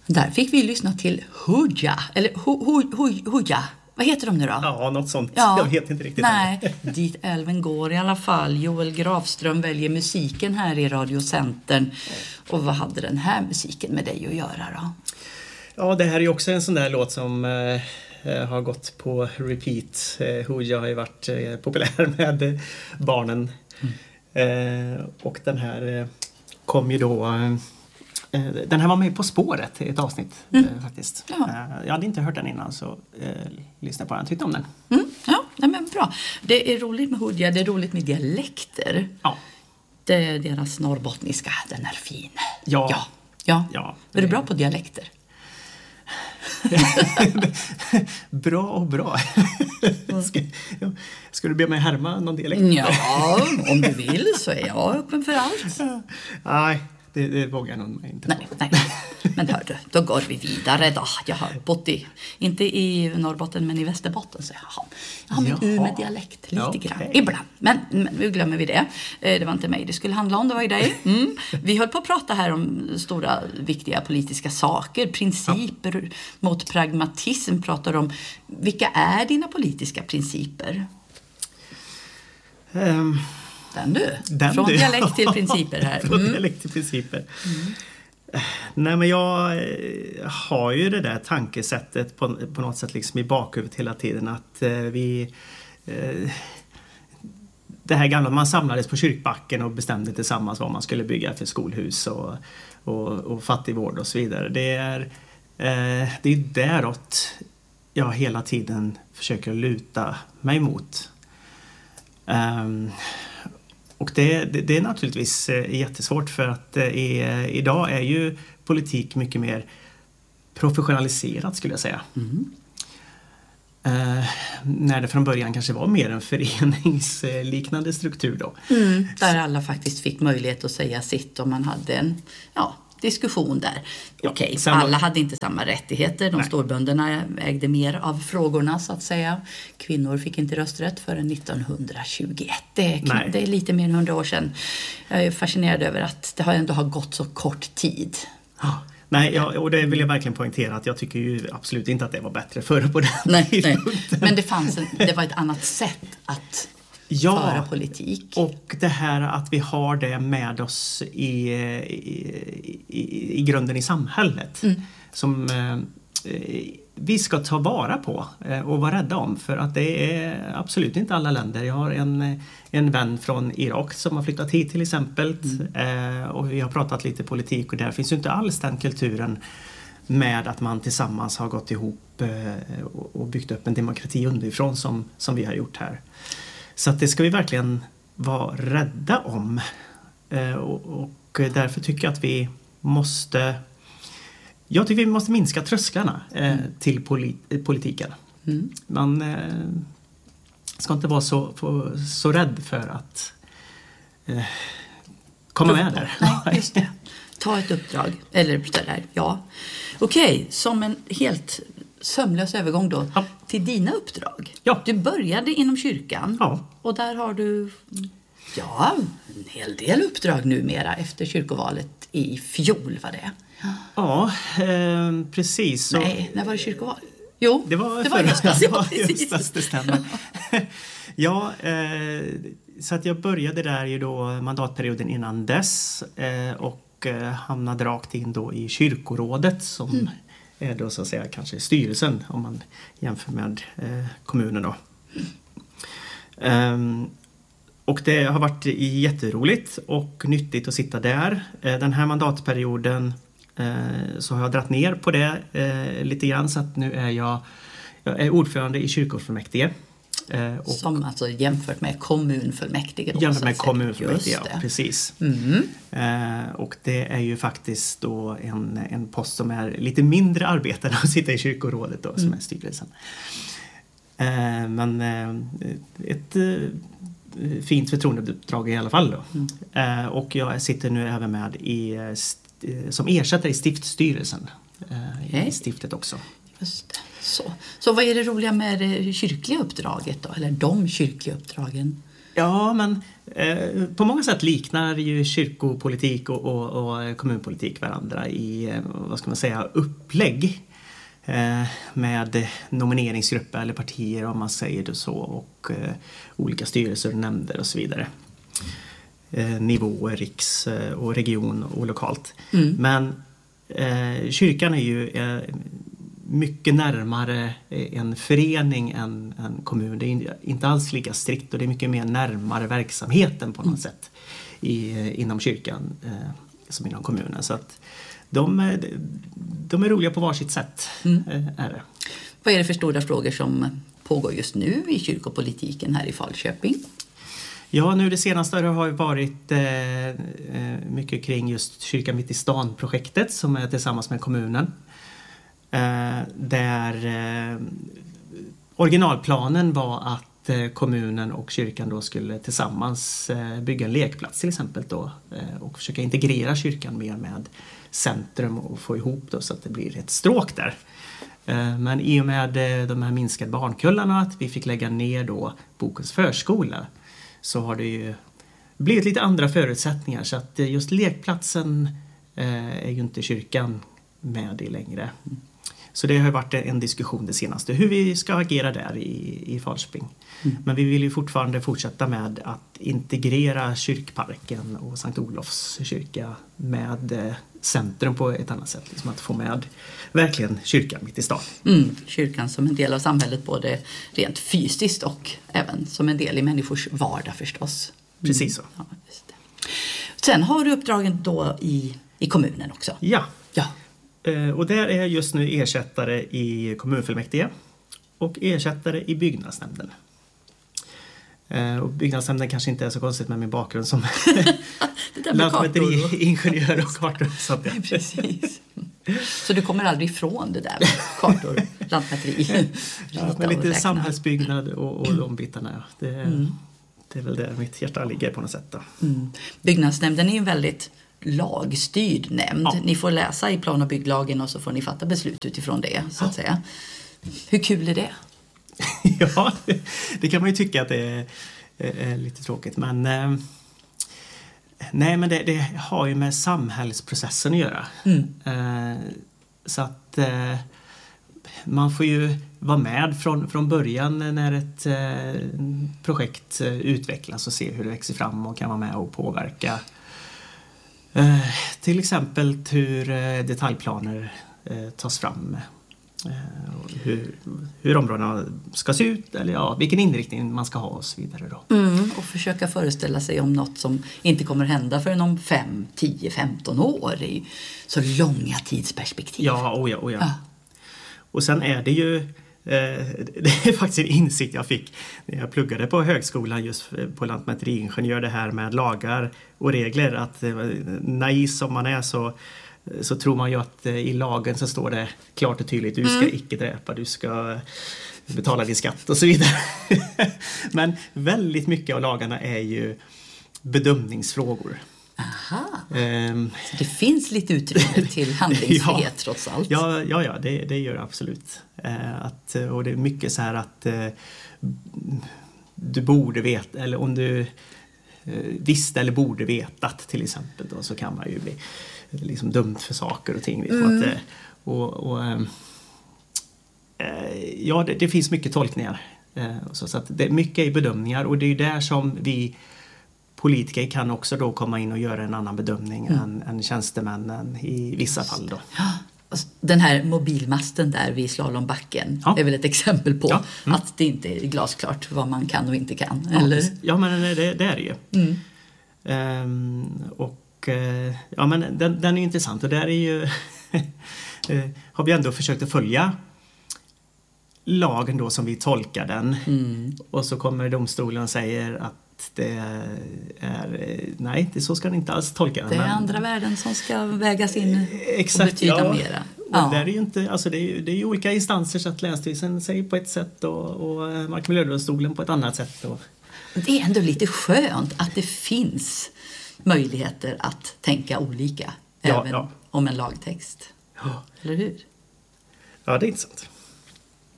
Där fick vi lyssna till Hooja, eller Hooja. Vad heter de nu då? Ja, något sånt. Ja. Jag vet inte riktigt. Nej, dit älven går i alla fall. Joel Grafström väljer musiken här i Radiocentern. Och vad hade den här musiken med dig att göra då? Ja, det här är ju också en sån där låt som har gått på repeat. Hooja har ju varit populär med barnen. Och den här kom ju då... den här var med På spåret i ett avsnitt faktiskt. Jag hade inte hört den innan, så lyssna på den. Tyckte om den. Ja, nej, men bra. Det är roligt med Hooja, det är roligt med dialekter. Ja. Det är deras norrbottniska, den är fin. Ja. Är du bra på dialekter? Bra och bra. Ska du be mig härma någon dialekt? Ja, om du vill så är jag öppen för allt. Nej, det vågar jag nog inte. Nej. Men hör du, då går vi vidare då. Jag har bott inte i Norrbotten men i Västerbotten, så jag har min Umeå-dialekt lite grann. Ibland, men nu glömmer vi det. Det var inte mig det skulle handla om, det var ju dig. Vi höll på att prata här om stora viktiga politiska saker, principer mot pragmatism, pratar om. Vilka är dina politiska principer? Från dialekt till principer här. Från dialekt till principer. Nej, men jag har ju det där tankesättet på något sätt liksom i bakhuvudet hela tiden, att det här gamla, man samlades på kyrkbacken och bestämde tillsammans vad man skulle bygga för skolhus och fattigvård och så vidare. Det är däråt jag hela tiden försöker luta mig mot. Och det är naturligtvis jättesvårt, för att idag är ju politik mycket mer professionaliserat, skulle jag säga. När det från början kanske var mer en föreningsliknande struktur då. Där alla faktiskt fick möjlighet att säga sitt och man hade en diskussion där. Okej, alla hade inte samma rättigheter. De storbönderna ägde mer av frågorna, så att säga. Kvinnor fick inte rösträtt förrän 1921. Det är lite mer än 100 år sedan. Jag är fascinerad över att det ändå har gått så kort tid. Och det vill jag verkligen poängtera, att jag tycker ju absolut inte att det var bättre förr på den tidpunkten. Men det var ett annat sätt att föra politik. Och det här att vi har det med oss i grunden i samhället. Som vi ska ta vara på och vara rädda om, för att det är absolut inte alla länder. Jag har en vän från Irak som har flyttat hit till exempel, och vi har pratat lite politik, och där finns ju inte alls den kulturen med att man tillsammans har gått ihop och byggt upp en demokrati underifrån som vi har gjort här. Så att det ska vi verkligen vara rädda om, och därför tycker jag att vi måste minska trösklarna till politiken. Man ska inte vara så rädd för att komma med där. Nej, just det. Ta ett uppdrag. Eller sådär, Okej, som en helt sömlös övergång då till dina uppdrag. Du började inom kyrkan. Och där har du en hel del uppdrag numera efter kyrkovalet i fjol, var det? Ja, precis. Nej, när var det kyrkoval? Jo, det var höstas, det stämmer. Så att jag började där ju då mandatperioden innan dess, och hamnade rakt in då i kyrkorådet, som är då så att säga kanske styrelsen om man jämför med kommunen då. Och det har varit jätteroligt och nyttigt att sitta där. Den här mandatperioden så har jag dratt ner på det lite grann, så att nu är jag är ordförande i kyrkofullmäktige. Som alltså jämfört med kommunfullmäktige då, jämfört med kommunfullmäktige, precis. Och det är ju faktiskt då en post som är lite mindre arbetande att sitta i kyrkorådet då, som är styrelsen. Men ett fint förtroendeuppdrag i alla fall då. Och jag sitter nu även med som ersättare i stiftstyrelsen i stiftet också. Just det. Så vad är det roliga med det kyrkliga uppdraget då? Eller de kyrkliga uppdragen? Ja, men på många sätt liknar ju kyrkopolitik och kommunpolitik varandra i, vad ska man säga, upplägg med nomineringsgrupper eller partier om man säger det så, och olika styrelser och nämnder och så vidare. Nivåer, riks och region och lokalt. Men kyrkan är ju mycket närmare en förening än en kommun. Det är inte alls lika strikt och det är mycket mer närmare verksamheten på något sätt inom kyrkan som inom kommunen. Så att de är roliga på varsitt sätt. Är det. Vad är det för stora frågor som pågår just nu i kyrkopolitiken här i Falköping? Ja, nu det senaste har ju varit mycket kring just Kyrkan mitt i stan-projektet som är tillsammans med kommunen. Där originalplanen var att kommunen och kyrkan då skulle tillsammans bygga en lekplats till exempel då, och försöka integrera kyrkan mer med centrum och få ihop då så att det blir ett stråk där. Men i och med de här minskade barnkullarna, att vi fick lägga ner då Bokens förskola, så har det ju blivit lite andra förutsättningar, så att just lekplatsen är ju inte kyrkan med i längre. Så det har varit en diskussion det senaste, hur vi ska agera där i Falköping. Men vi vill ju fortfarande fortsätta med att integrera kyrkparken och Sankt Olofs kyrka med centrum på ett annat sätt. Liksom att få med verkligen kyrkan mitt i stan. Kyrkan som en del av samhället, både rent fysiskt och även som en del i människors vardag förstås. Precis så. Ja, just det. Sen har du uppdragen då i kommunen också. Ja. Och där är jag just nu ersättare i kommunfullmäktige och ersättare i byggnadsnämnden. Och byggnadsnämnden kanske inte är så konstigt med min bakgrund som lantmäteriingenjör och kartor. Precis. Så du kommer aldrig ifrån det där med kartor, lantmäteri? Ja, men lite samhällsbyggnad och de bitarna. Det är väl där mitt hjärta ligger på något sätt. Då. Byggnadsnämnden är ju en väldigt lagstyrd nämnd. Ja. Ni får läsa i plan- och bygglagen och så får ni fatta beslut utifrån det, så att säga. Hur kul är det? Ja, det kan man ju tycka att det är lite tråkigt, men nej, men det har ju med samhällsprocessen att göra. Så att man får ju vara med från början när ett projekt utvecklas och se hur det växer fram och kan vara med och påverka till exempel hur detaljplaner tas fram, hur områdena ska se ut eller vilken inriktning man ska ha och så vidare då. Och försöka föreställa sig om något som inte kommer hända förrän om 5, 10, 15 år i så långa tidsperspektiv. Ja. Och sen är det ju det är faktiskt en insikt jag fick när jag pluggade på högskolan just på lantmäteriingenjör, det här med lagar och regler, att naiv som man är så tror man ju att i lagen så står det klart och tydligt, du ska icke dräpa, du ska betala din skatt och så vidare. Men väldigt mycket av lagarna är ju bedömningsfrågor. Aha. Så det finns lite utrymme till handlingsfrihet trots allt. Ja, det gör det absolut. Och det är mycket så här att du borde veta, eller om du visste eller borde vetat till exempel, då, så kan man ju bli liksom dömd för saker och ting. Det finns mycket tolkningar. Så att det är mycket i bedömningar, och det är där som vi politiker kan också då komma in och göra en annan bedömning än tjänstemännen i vissa fall då. Den här mobilmasten där vid slalombacken är väl ett exempel på att det inte är glasklart vad man kan och inte kan. Eller? Ja, men det är det ju. Men den är intressant, och där är ju har vi ändå försökt att följa lagen då som vi tolkar den. Och så kommer domstolen och säger att det är nej, så ska den inte alls tolka den. Det är andra värden som ska vägas in exakt, och betyda mera. Ja. Det är ju inte, alltså det är ju olika instanser, så att Länsstyrelsen säger på ett sätt och Mark- och miljödomstolen på ett annat sätt. Det är ändå lite skönt att det finns möjligheter att tänka olika även om en lagtext. Ja. Eller hur? Ja, det är intressant.